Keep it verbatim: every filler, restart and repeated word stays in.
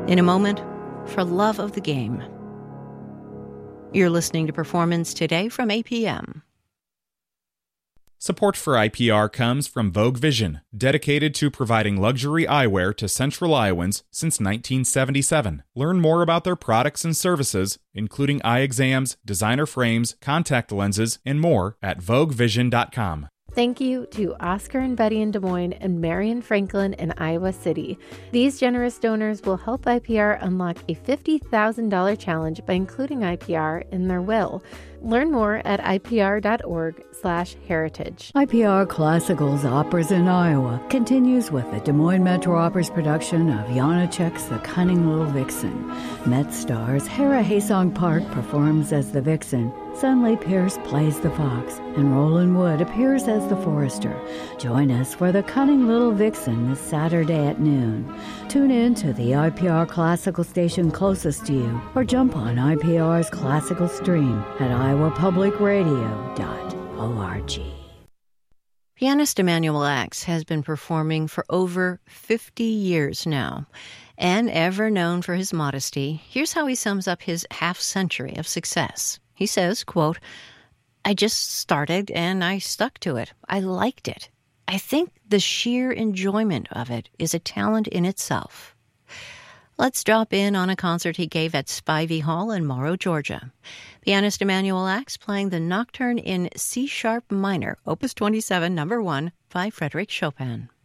In a moment, for love of the game. You're listening to Performance Today from A P M. Support for I P R comes from Vogue Vision, dedicated to providing luxury eyewear to Central Iowans since nineteen seventy-seven. Learn more about their products and services, including eye exams, designer frames, contact lenses, and more at vogue vision dot com. Thank you to Oscar and Betty in Des Moines and Marion Franklin in Iowa City. These generous donors will help I P R unlock a fifty thousand dollars challenge by including I P R in their will. Learn more at I P R dot org slash heritage. I P R Classicals Operas in Iowa continues with the Des Moines Metro Opera's production of Janacek's The Cunning Little Vixen. Met stars Hera Haesong Park performs as the Vixen, Sunley Pierce plays the Fox, and Roland Wood appears as the Forester. Join us for The Cunning Little Vixen this Saturday at noon. Tune in to the I P R Classical station closest to you, or jump on I P R's Classical Stream at iowa public radio dot org. Pianist Emanuel Ax has been performing for over fifty years now. And ever known for his modesty, here's how he sums up his half-century of success. He says, quote, "I just started and I stuck to it. I liked it. I think the sheer enjoyment of it is a talent in itself." Let's drop in on a concert he gave at Spivey Hall in Morrow, Georgia. Pianist Emanuel Ax playing the Nocturne in C-sharp minor, Opus twenty-seven, number one, by Frédéric Chopin.